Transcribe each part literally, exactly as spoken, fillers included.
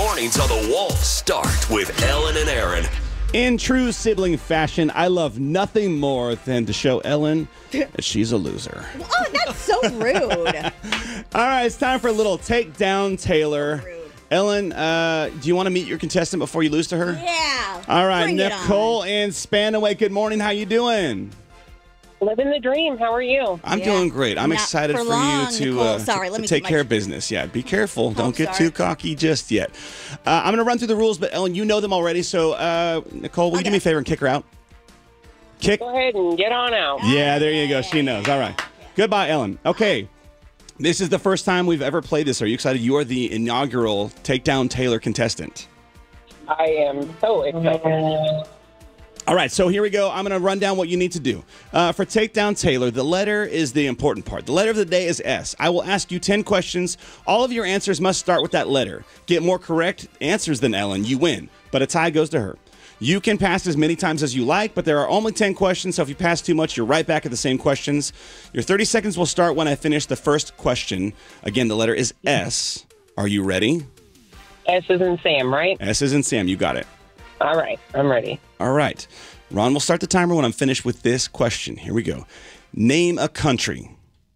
Mornings on the Wall start with Ellen and Aaron. In true sibling fashion, I love nothing more than to show Ellen that she's a loser. Oh, that's so rude. All right, it's time for a little Takedown Taylor. Rude. Ellen, uh, do you want to meet your contestant before you lose to her? Yeah. All right, Bring it Nicole on. and Spanaway, good morning. How you doing? Living the dream. How are you? I'm Yeah. doing great. I'm Not excited for for, long, you to, Nicole. uh, Sorry, to- let to me take put my- care of business. Yeah, be careful. Don't get sorry. too cocky just yet. Uh, I'm going to run through the rules, but Ellen, you know them already. So, uh, Nicole, will you do Okay. me a favor and kick her out? Kick. Go ahead and get on out. Yeah, there you go. She knows. All right. Goodbye, Ellen. Okay. This is the first time we've ever played this. Are you excited? You are the inaugural Takedown Taylor contestant. I am so excited. All right, so here we go. I'm going to run down what you need to do. Uh, for Takedown Taylor, the letter is the important part. The letter of the day is S. I will ask you ten questions. All of your answers must start with that letter. Get more correct answers than Ellen, you win. But a tie goes to her. You can pass as many times as you like, but there are only ten questions, so if you pass too much, you're right back at the same questions. Your thirty seconds will start when I finish the first question. Again, the letter is S. Are you ready? S is in Sam, right? S is in Sam. You got it. All right. I'm ready. All right. Ron will start the timer when I'm finished with this question. Here we go. Name a country.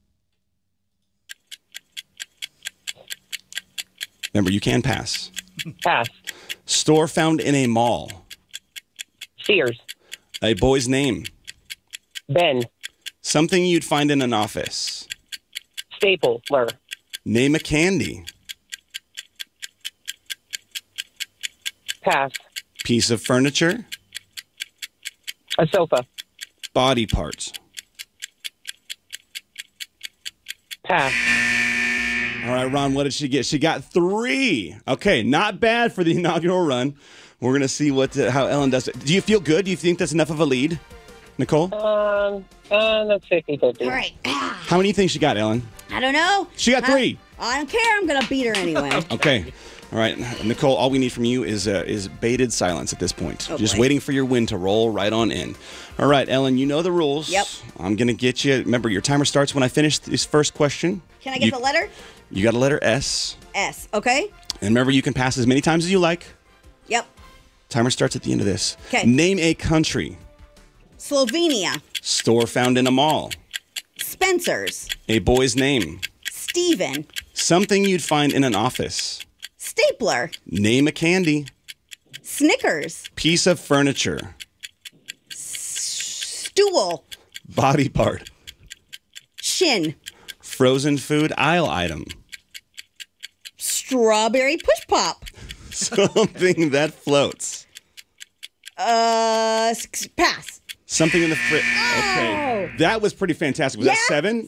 Remember, you can pass. Pass. Store found in a mall. Sears. A boy's name. Ben. Something you'd find in an office. Stapler. Name a candy. Pass. Piece of furniture. A sofa. Body parts. Pass. All right, Ron, what did she get? She got three. Okay, not bad for the inaugural run. We're going to see what uh, how Ellen does it. Do you feel good? Do you think that's enough of a lead, Nicole? Um, uh, that's fifty fifty. All right. How many do you think she got, Ellen? I don't know. She got three. I, I don't care. I'm going to beat her anyway. Okay. All right, Nicole, all we need from you is uh, is baited silence at this point. Oh, Just boy. waiting for your win to roll right on in. All right, Ellen, you know the rules. Yep. I'm going to get you. Remember, your timer starts when I finish this first question. Can I get you, the letter? You got a letter S. S. Okay? And remember, you can pass as many times as you like. Yep. Timer starts at the end of this. 'Kay. Name a country. Slovenia. Store found in a mall. Spencer's. A boy's name. Steven. Something you'd find in an office. Stapler. Name a candy. Snickers. Piece of furniture. Stool. Body part. Shin. Frozen food aisle item. Strawberry push pop. Something that floats. Uh, s- pass. Something in the fridge. Okay. That was pretty fantastic. Was that Yeah. seven?